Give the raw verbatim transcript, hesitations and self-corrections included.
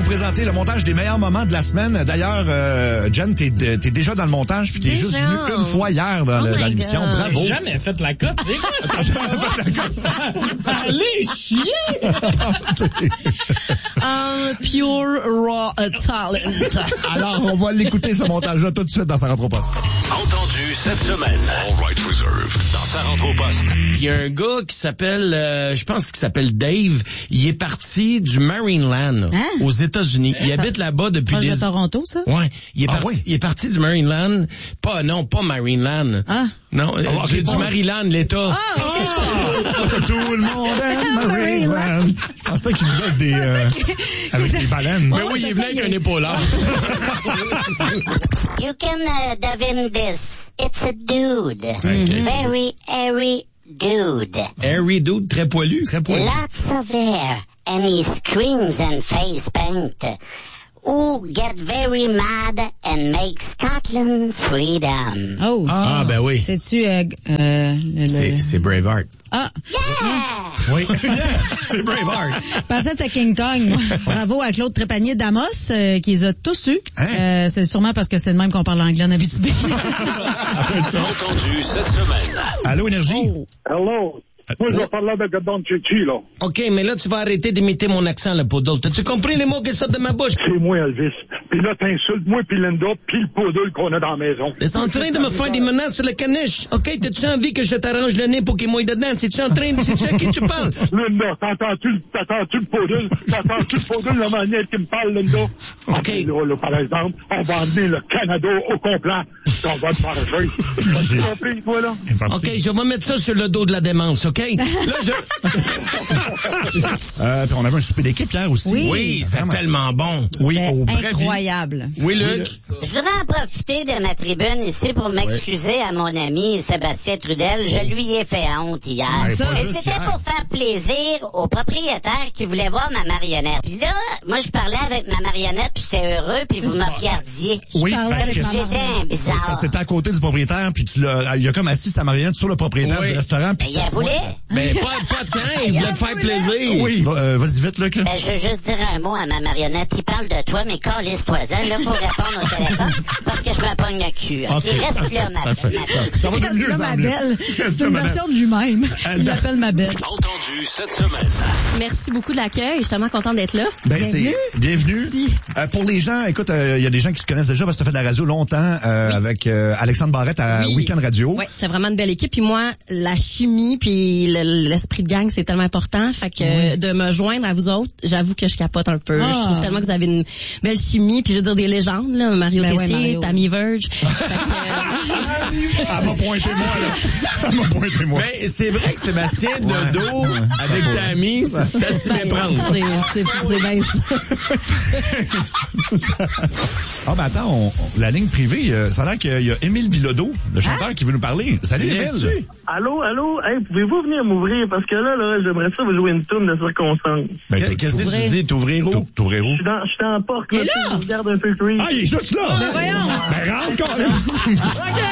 présenter le montage des meilleurs moments de la semaine. D'ailleurs, euh, Jen, t'es, t'es déjà dans le montage, puis t'es Déjà? juste venu une fois hier dans, Oh le, my dans l'émission. God. Bravo. J'ai jamais fait la cote, c'est quoi ça? Allez, chier! Un pure raw talent. Alors, on va l'écouter, ce montage-là, tout de suite dans sa rentre au poste. Entendu cette semaine. All right reserved. Dans sa rentre au poste. Il y a un gars qui s'appelle, euh, je pense qu'il s'appelle Dave. Il est parti du Marineland Hein? aux États-Unis. Il habite là-bas depuis Proche des... de Toronto, ça? Ouais, il est Ah, parti. oui? Il est parti du Marineland. Pas non, pas Marineland. Ah. Non, euh, ok, du bon. Maryland, l'État. Ah, OK. Tout le monde aime Maryland. Je pensais qu'il venait avec des, euh, avec des baleines. Mais oui, il est venu avec un épaulard. You can uh, devine this. It's a dude. Okay. Very airy dude. Harry Dude, très poilu. Très poilu. Lots of hair. And he screams and face paint. Who get very mad and make Scotland freedom. Oh, Ah, ben oui. c'est-tu... Euh, euh, le, le... C'est, c'est Braveheart. Ah, Yeah! Oui. C'est Braveheart. je pensais que c'était King Kong, moi. Bravo à Claude Trépanier d'Amos, euh, qui les a tous eus. Hein? Euh, c'est sûrement parce que c'est le même qu'on parle anglais en Abitibi. Entendu cette semaine. Allô, Énergie? Oh. Hello. Moi, je vais parler avec Don Chichi, là. OK, mais là, tu vas arrêter d'imiter mon accent, le poodle. T'as-tu compris les mots qui sortent de ma bouche? C'est moi, Elvis. Puis là, t'insultes moi puis Linda puis le poodle qu'on a dans la maison. T'es en train de me faire des menaces sur le caniche. OK, t'as-tu envie que je t'arrange le nez pour qu'il mouille dedans? C'est-tu en train de... C'est-tu à qui tu parles? Linda, t'entends-tu, t'entends-tu le poodle? T'entends-tu le poodle, la manière qu'il me parle, Linda? OK. Là, là, par exemple, on va emmener le Canada au complet. On va le faire jouer. T'as compris, toi, là? OK, je vais mettre ça sur le dos de la démence, OK? Là, je... euh, puis on avait un souper d'équipe hier aussi. Oui. Oui, c'était Vraiment. tellement bon. Oui, C'est au Bréville. incroyable. Oui, Luc? Je voudrais en profiter de ma tribune ici pour m'excuser à mon ami Sébastien Trudel. Je lui ai fait honte hier. Ouais, pas Et juste c'était hier. pour faire plaisir au propriétaire qui voulait voir ma marionnette. Puis là, moi, je parlais avec ma marionnette, puis j'étais heureux, puis vous me regardiez. Oui, parlais parce avec que ma C'était maman. bien c'est parce bizarre. que t'étais à côté du propriétaire, puis tu l'as, il a comme assis sa marionnette sur le propriétaire Oui. du restaurant. Puis Ben, il a voulu. Ben, pas, pas de temps, il voulait te faire plaisir. Oui, va- euh, vas-y vite, Luc. Là. Ben, je veux juste dire un mot à ma marionnette. Il parle de toi, mais calisse-toi-en, là, pour répondre au téléphone, parce que je me pogne le cul. OK, Ok. reste là, ma, ma Parfait. belle. Ça, ça va de mieux Reste là, en ma mieux. belle. Reste C'est là, une ma belle. version de lui-même. Il l'appelle ma belle. Entendu cette semaine. Merci beaucoup de l'accueil. Je suis tellement contente d'être là. Ben, c'est bienvenue. Euh, pour les gens, écoute, il euh, y a des gens qui te connaissent déjà parce que tu as fait de la radio longtemps euh, Oui. avec euh, Alexandre Barrette à Oui. Weekend Radio. Ouais, c'est vraiment une belle équipe. Puis moi, la chimie puis le- l'esprit de gang, c'est tellement important. Fait que euh, de me joindre à vous autres, j'avoue que je capote un peu. Ah. Je trouve tellement que vous avez une belle chimie. Puis je veux dire des légendes, là, Mario Ben ouais, Tessier, Mario. Tammy Verge. Fait que, euh, Elle m'a pointé moi, là. Elle m'a pointé moi. Mais c'est vrai que Sébastien, de Ouais. dos, avec Tammy, c'est à s'y méprendre. c'est c'est c'est bien ça. Ah, ben attends, on, on- la ligne privée, euh, ça a l'air qu'il y a Émile Bilodeau, le chanteur, qui veut nous parler. Salut, Yes, Émile. Allô, allô? Hey, pouvez-vous venir m'ouvrir? Parce que là, là, j'aimerais ça vous jouer une tourne de circonstance. Ben, Qu'est- Qu'est-ce que tu T'ouvrir. dis, t'ouvrir où? t'ou- T'ouvrir où? Je suis dans, je suis dans la porte, Et là, là? puis je regarde un peu creep. Ah, il est juste là! Ben voyons. Ben rentre, quand même!